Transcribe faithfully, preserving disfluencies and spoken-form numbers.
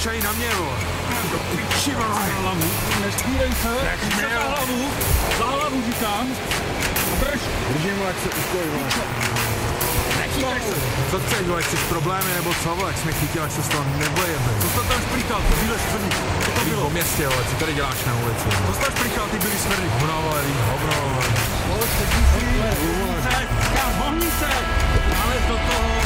Nešaj na mě, vole. Do piči, vole. Za hlavu, nestřílej se. Jak Za hlavu, za hlavu říkám. Drž. Držím, vole, jak se uspoj, vole. Nechytaj se. Co chceš, vole, chceš problémy, nebo co, vole, jak jsi mi chytil, až se z toho nebojeme. Co jsi tam šplíkal, ty bílé švrník? Co to bylo? Po městě, vole, co tady děláš na ulici? Co jsi tam šplíkal, ty bílý švrník? Hovno, vole, víš, hovno, vole. Vole, sedí si. Vole, vole. Já vohni se. Ale do toho.